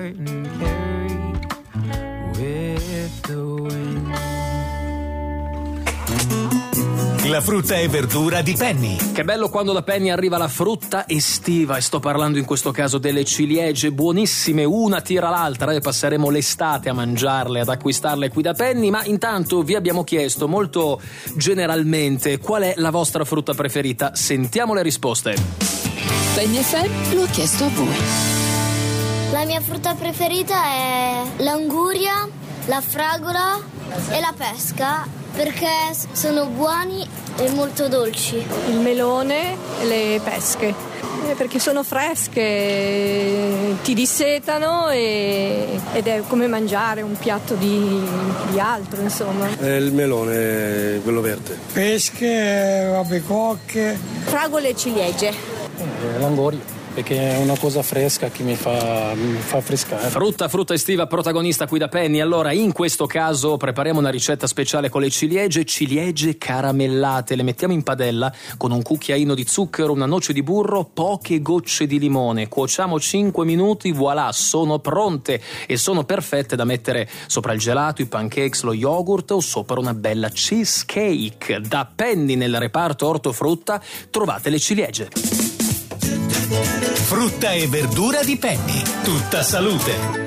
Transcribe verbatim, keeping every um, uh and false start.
La frutta e verdura di Penny. Che bello quando da Penny arriva la frutta estiva, e sto parlando in questo caso delle ciliegie, buonissime, una tira l'altra, e passeremo l'estate a mangiarle, ad acquistarle qui da Penny. Ma intanto vi abbiamo chiesto molto generalmente qual è la vostra frutta preferita. Sentiamo le risposte. Penny F M lo ha chiesto a voi. La mia frutta preferita è l'anguria, la fragola e la pesca, perché sono buoni e molto dolci. Il melone e le pesche, eh, perché sono fresche, ti dissetano e, ed è come mangiare un piatto di, di altro, insomma. È il melone, quello verde. Pesche, albicocche. Fragole e ciliegie. Eh, l'anguria, perché è una cosa fresca che mi fa, mi fa frescare. Frutta, frutta estiva protagonista qui da Penny. Allora, in questo caso prepariamo una ricetta speciale con le ciliegie, ciliegie caramellate. Le mettiamo in padella con un cucchiaino di zucchero, una noce di burro, poche gocce di limone. Cuociamo cinque minuti, voilà, sono pronte e sono perfette da mettere sopra il gelato, i pancakes, lo yogurt o sopra una bella cheesecake. Da Penny nel reparto ortofrutta trovate le ciliegie. Frutta e verdura di Penny. Tutta salute.